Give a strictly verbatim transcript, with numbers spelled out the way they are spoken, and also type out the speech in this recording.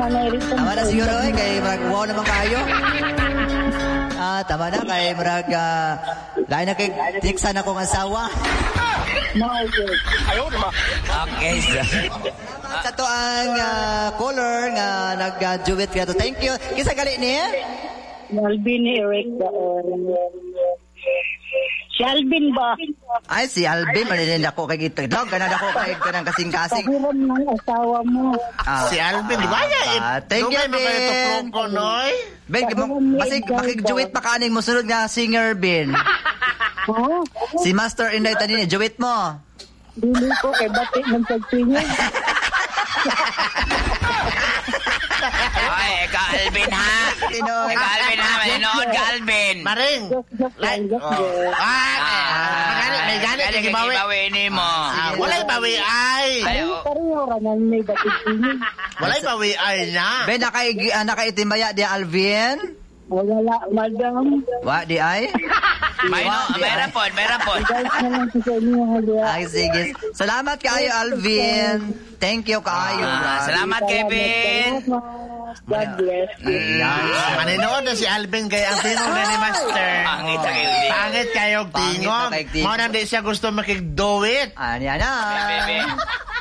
tama na rin. Tama na siguro eh, kay Marag, wow naman kayo. Ah, tama na kay Marag, uh, lain na kay tiksan akong asawa. Ayaw naman. Okay, sir. Sa to ang uh, caller nga nag-duet uh, ka to. Thank you. Kisa gali niya? Alvin ni Eric. Si Alvin ba? Ay, si Alvin. Malilin ako kay ito. Dog, ganun ako kay ganun kasing-kasing. Kahiram ng asawa mo. Ah, Si Alvin, di ba yan? ah, thank you, Ben. Ko, Noy. Ben, masig, makig-duet pa kaning mo sunod nga singer, Ben. Oo. Si Master Inday Tanini, duet mo. Dili ko kay Bati ng pagtingin. Oy, ikaw, Alvin, ha? Tinoy. Ikaw, Alvin, ha? Malinood ka, Alvin. Maring. Just, just, lang, just, just. Ah, magani, may ganit, Kaya may bawi. gibawi ni mo. Ah, walay bawi ay. Ayaw. Pareho ra nang may Bati tingin. Walay bawi ay na. Ben, nakaig, uh, nakaitimbaya di Alvin? Wala, madam. Wa, di ay? May no, Wa, di may ay? rapon, may rapon. Guys na lang sa inyo haliya. Ay, sige. Salamat kaayo, Alvin. Thank you kaayo. Ah, salamat, Kevin. God bless you. Yan. Maninood na si Alvin kay ang tingog na ni Master. Pangit sa kayo. Pangit kayo Pangit tingog. na kay tingog. Mo nang di siya gusto makig-do it. Ano yan na? Bebe.